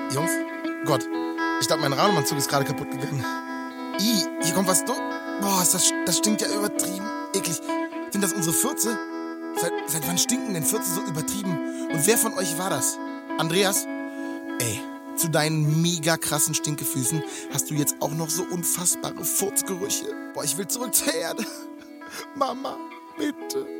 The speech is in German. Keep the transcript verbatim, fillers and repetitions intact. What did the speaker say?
Jungs? Gott, ich glaube, mein Rademanzug ist gerade kaputt gegangen. Ih, hier kommt was durch. Boah, das, das stinkt ja übertrieben eklig. Sind das unsere Fürze? Seit, seit wann stinken denn Fürze so übertrieben? Und wer von euch war das? Andreas? Ey, zu deinen mega krassen Stinkefüßen hast du jetzt auch noch so unfassbare Furzgerüche. Boah, ich will zurück zur Erde. Mama, bitte.